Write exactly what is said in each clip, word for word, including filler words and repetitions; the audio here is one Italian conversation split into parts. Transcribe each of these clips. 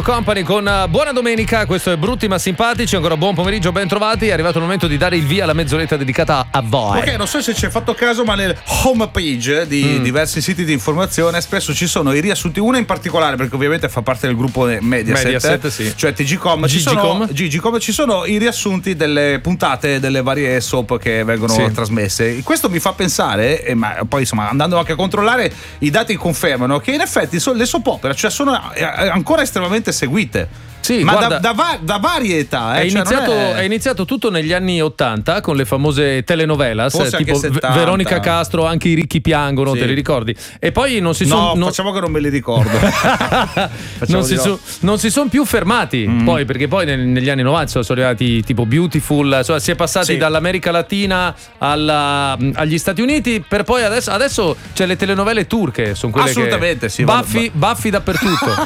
Company con uh, buona domenica, questo è Brutti ma Simpatici, ancora buon pomeriggio, ben trovati, è arrivato il momento di dare il via alla mezz'oretta dedicata a voi. Ok, non so se ci hai fatto caso, ma nel homepage di mm. diversi siti di informazione spesso ci sono i riassunti, una in particolare perché ovviamente fa parte del gruppo Mediaset, Mediaset sì. cioè T G Com, ci sono, G G Com, ci sono i riassunti delle puntate delle varie soap che vengono sì. trasmesse. Questo mi fa pensare, e ma poi insomma andando anche a controllare i dati confermano che in effetti sono le soap opera, cioè sono ancora estremamente seguite. Sì, ma guarda, da, da, da varie età eh? è, cioè iniziato, è... è iniziato tutto negli anni ottanta con le famose telenovelas, forse tipo settanta. Veronica Castro, Anche i ricchi piangono, sì. te li ricordi? E poi non si sono no, non... facciamo che non me li ricordo. non, si so, non si sono più fermati mm. poi perché poi nel, negli anni novanta sono arrivati tipo Beautiful, insomma, si è passati sì. dall'America Latina alla, agli Stati Uniti, per poi adesso, adesso c'è le telenovele turche, sono quelle assolutamente che sì, baffi, baffi dappertutto.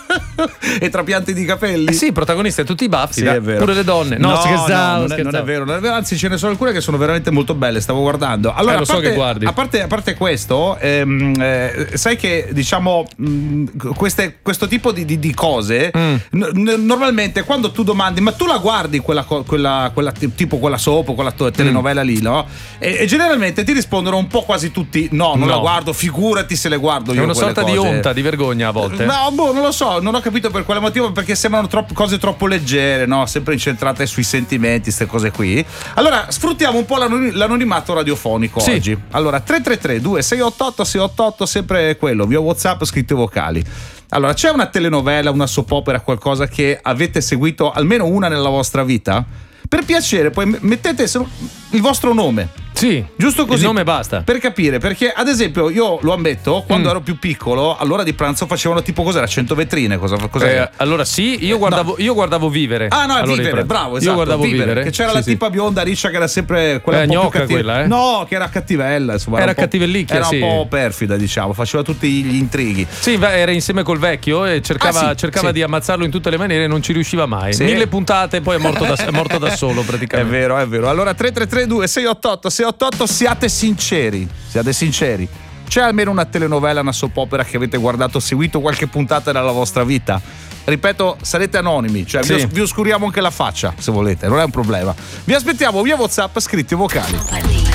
E trapianti di capelli? Eh sì, protagonisti tutti i baffi, sì, da, è vero. pure le donne. No, no scherzavo, no, non, è, non è vero, non è vero, anzi ce ne sono alcune che sono veramente molto belle, stavo guardando. Allora, eh, lo a parte, so che guardi. A parte, a parte questo, ehm, eh, sai che diciamo mh, queste, questo tipo di, di, di cose mm. n- normalmente quando tu domandi ma tu la guardi quella, quella, quella tipo quella soap, quella telenovela mm. lì, no? E, e generalmente ti rispondono un po' quasi tutti no, non no. la guardo, figurati se le guardo io. È una sorta cose. di onta, di vergogna a volte. No, boh, non lo so, non ho capito per quale motivo, perché sembrano troppo, cose troppo leggere, no? Sempre incentrate sui sentimenti, queste cose qui. Allora, sfruttiamo un po' l'anonimato radiofonico sì. oggi. Allora, tre tre tre due sei otto otto sei otto otto, sempre quello, via WhatsApp, scritte vocali. Allora, c'è una telenovela, una soap opera, qualcosa che avete seguito, almeno una nella vostra vita? Per piacere, poi mettete il vostro nome. Sì, giusto così. Il nome basta. Per capire, perché ad esempio io lo ammetto, quando mm. ero più piccolo, all'ora di pranzo facevano tipo cos'era? cento vetrine, cosa, eh, allora sì, io guardavo, no. io guardavo Vivere. Ah no, Vivere, bravo, esatto. Io guardavo Vivere, vivere che c'era sì, la sì. tipa bionda riccia che era sempre quella eh, un po' gnocca più cattiva. Quella, eh? No, che era cattivella, insomma. Era, era cattivellicchia, era sì. un po' perfida, diciamo, faceva tutti gli intrighi. Sì, era insieme col vecchio e cercava, ah, sì, cercava sì. di ammazzarlo in tutte le maniere e non ci riusciva mai. Sì. Mille puntate, poi è morto da, è morto da solo praticamente. È vero, è vero. Allora tre tre tre due sei otto otto sei otto otto, siate sinceri, siate sinceri. C'è almeno una telenovela, una soap opera che avete guardato, seguito qualche puntata nella vostra vita? Ripeto, sarete anonimi, cioè sì. vi, os- vi oscuriamo anche la faccia se volete, non è un problema. Vi aspettiamo via WhatsApp, scritti vocali.